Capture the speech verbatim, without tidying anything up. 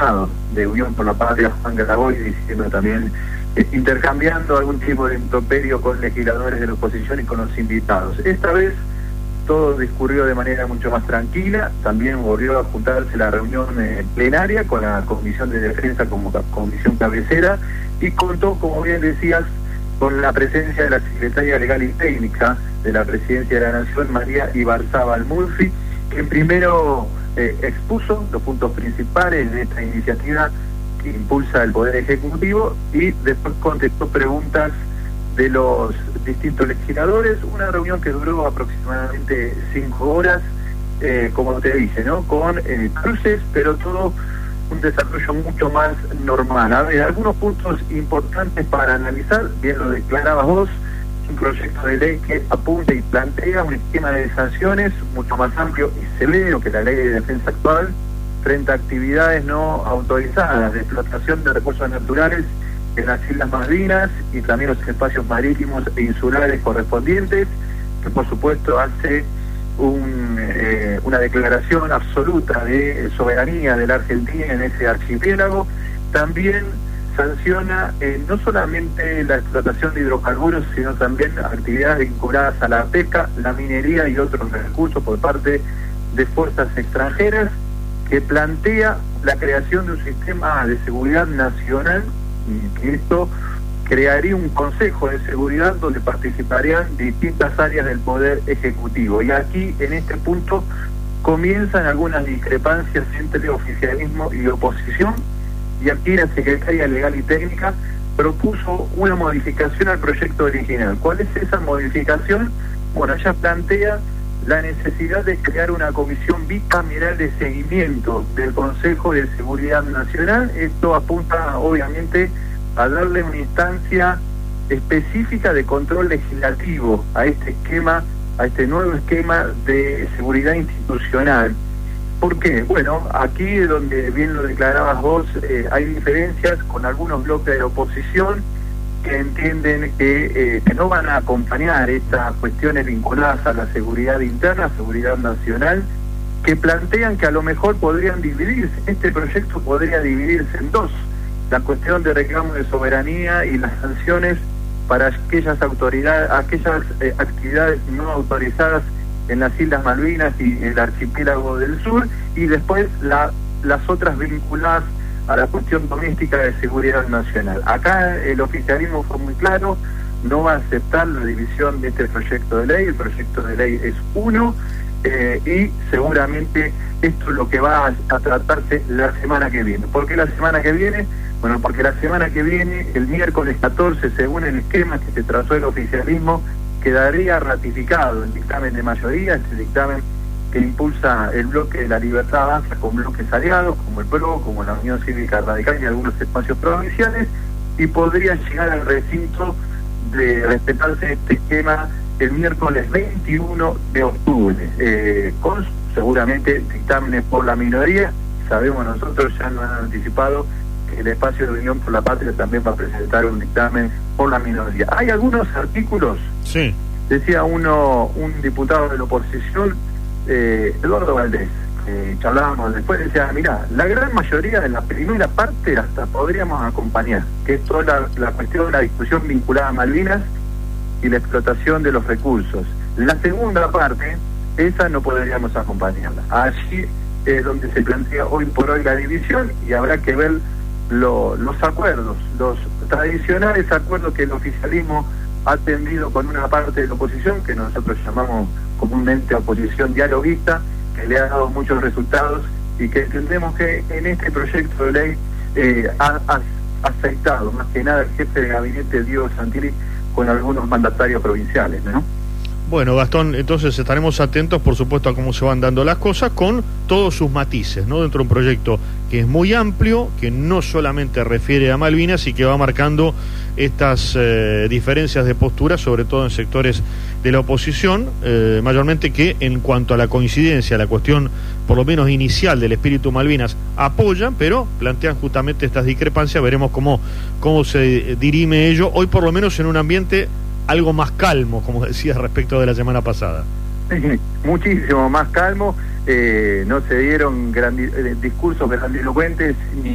comisionado de Unión por la Patria, Juan Grabois, diciendo también, eh, intercambiando algún tipo de improperio con legisladores de la oposición y con los invitados. Esta vez todo discurrió de manera mucho más tranquila. También volvió a juntarse la reunión eh, plenaria con la Comisión de Defensa como comisión cabecera, y contó, como bien decías, con la presencia de la Secretaria Legal y Técnica de la Presidencia de la Nación, María Ibarzábal Murphy, que primero eh, expuso los puntos principales de esta iniciativa que impulsa el Poder Ejecutivo, y después contestó preguntas de los distintos legisladores. Una reunión que duró aproximadamente cinco horas, eh, como te dice, ¿no? Con eh, cruces, pero todo un desarrollo mucho más normal. A ver, algunos puntos importantes para analizar, bien lo declarabas vos, un proyecto de ley que apunta y plantea un esquema de sanciones mucho más amplio y severo que la ley de defensa actual frente a actividades no autorizadas de explotación de recursos naturales en las Islas Malvinas y también los espacios marítimos e insulares correspondientes, que por supuesto hace un, eh, una declaración absoluta de soberanía de la Argentina en ese archipiélago. También sanciona eh, no solamente la explotación de hidrocarburos, sino también actividades vinculadas a la pesca, la minería y otros recursos por parte de fuerzas extranjeras, que plantea la creación de un sistema de seguridad nacional, y que esto crearía un consejo de seguridad donde participarían distintas áreas del Poder Ejecutivo. Y aquí, en este punto, comienzan algunas discrepancias entre oficialismo y oposición, y aquí la Secretaria Legal y Técnica propuso una modificación al proyecto original. ¿Cuál es esa modificación? Bueno, ella plantea la necesidad de crear una comisión bicameral de seguimiento del Consejo de Seguridad Nacional. Esto apunta, obviamente, a darle una instancia específica de control legislativo a este esquema, a este nuevo esquema de seguridad institucional. ¿Por qué? Bueno, aquí donde bien lo declarabas vos, eh, hay diferencias con algunos bloques de la oposición que entienden que, eh, que no van a acompañar estas cuestiones vinculadas a la seguridad interna, seguridad nacional, que plantean que a lo mejor podrían dividirse, este proyecto podría dividirse en dos: la cuestión de reclamo de soberanía y las sanciones para aquellas autoridades, aquellas eh, actividades no autorizadas en las Islas Malvinas y el archipiélago del sur, y después la, las otras vinculadas a la cuestión doméstica de seguridad nacional. Acá el oficialismo fue muy claro, no va a aceptar la división de este proyecto de ley. El proyecto de ley es uno, eh, y seguramente esto es lo que va a, a tratarse la semana que viene. ¿Por qué la semana que viene? Bueno, porque la semana que viene, el miércoles catorce, según el esquema que se trazó el oficialismo, quedaría ratificado el dictamen de mayoría, este dictamen que impulsa el bloque de la Libertad Avanza con bloques aliados, como el P R O, como la Unión Cívica Radical y algunos espacios provinciales, y podría llegar al recinto de respetarse este esquema el miércoles veintiuno de octubre, eh, con seguramente dictámenes por la minoría. Sabemos nosotros, ya nos han anticipado, que el espacio de Unión por la Patria también va a presentar un dictamen por la minoría. Hay algunos artículos, sí, decía uno, un diputado de la oposición, eh, Eduardo Valdés, eh, charlábamos después, decía, mira, la gran mayoría de la primera parte hasta podríamos acompañar, que es toda la, la cuestión de la discusión vinculada a Malvinas y la explotación de los recursos. La segunda parte, esa no podríamos acompañarla. Allí es donde se plantea hoy por hoy la división, y habrá que ver lo, los acuerdos, los tradicionales acuerdos que el oficialismo ha tendido con una parte de la oposición, que nosotros llamamos comúnmente oposición dialoguista, que le ha dado muchos resultados, y que entendemos que en este proyecto de ley eh, ha, ha aceptado más que nada el jefe de gabinete, Diego Santilli, con algunos mandatarios provinciales, ¿no? Bueno, Gastón, entonces estaremos atentos, por supuesto, a cómo se van dando las cosas, con todos sus matices, ¿no? Dentro de un proyecto que es muy amplio, que no solamente refiere a Malvinas y que va marcando estas eh, diferencias de postura, sobre todo en sectores de la oposición, eh, mayormente que en cuanto a la coincidencia, la cuestión por lo menos inicial del espíritu Malvinas, apoyan, pero plantean justamente estas discrepancias. Veremos cómo, cómo se dirime ello, hoy por lo menos en un ambiente algo más calmo, como decía respecto de la semana pasada. Muchísimo más calmo, eh, no se dieron grandi- eh, discursos grandilocuentes ni